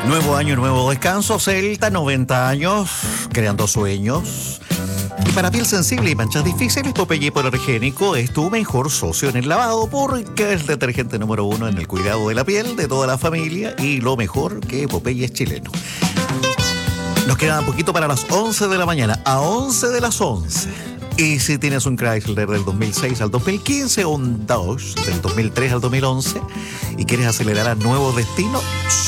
Nuevo año, nuevo descanso. Celta, 90 años, creando sueños. Y para piel sensible y manchas difíciles, Popeye Hipoalergénico es tu mejor socio en el lavado porque es el detergente número 1 en el cuidado de la piel de toda la familia y lo mejor que Popeye es chileno. Nos queda un poquito para las 11 de la mañana, a 11 de las 11. Y si tienes un Chrysler del 2006 al 2015 o un Dodge del 2003 al 2011 y quieres acelerar a nuevos destinos,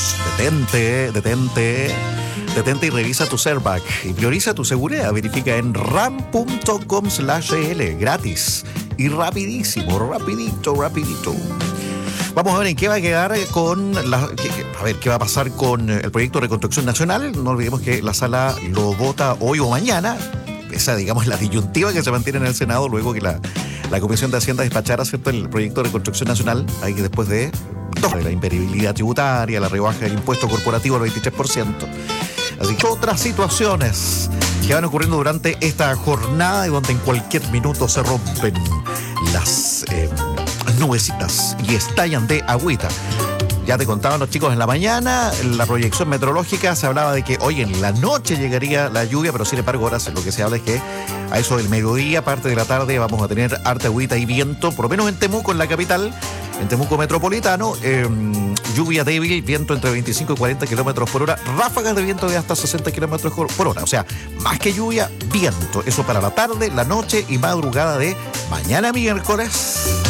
detente y revisa tu airbag y prioriza tu seguridad. Verifica en ram.com/cl, gratis y rapidísimo, rapidito. Vamos a ver en qué va a quedar qué va a pasar con el proyecto de reconstrucción nacional. No olvidemos que la sala lo vota hoy o mañana. Esa, digamos, la disyuntiva que se mantiene en el Senado luego que la Comisión de Hacienda despachara, ¿cierto?, el proyecto de reconstrucción nacional, ahí que después de la imperibilidad tributaria, la rebaja del impuesto corporativo al 23%. Así que otras situaciones que van ocurriendo durante esta jornada y donde en cualquier minuto se rompen las nubecitas y estallan de agüita. Ya te contaban los chicos en la mañana, en la proyección meteorológica se hablaba de que hoy en la noche llegaría la lluvia, pero sin embargo ahora lo que se habla es que a eso del mediodía, parte de la tarde, vamos a tener harta agüita y viento, por lo menos en Temuco, en la capital, en Temuco metropolitano, lluvia débil, viento entre 25 y 40 kilómetros por hora, ráfagas de viento de hasta 60 kilómetros por hora, o sea, más que lluvia, viento, eso para la tarde, la noche y madrugada de mañana miércoles.